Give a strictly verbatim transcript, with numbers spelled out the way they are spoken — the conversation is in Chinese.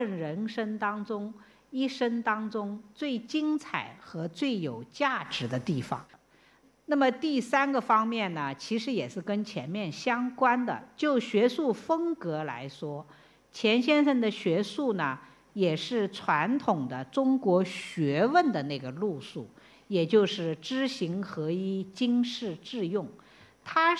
人生当中一生当中最精彩和最有价值的地方。那么第三个方面呢，其实也是跟前面相关的。就学术风格来说，钱先生的学术呢，也是传统的中国学问的那个路数，也就是知行合一、经世致用。他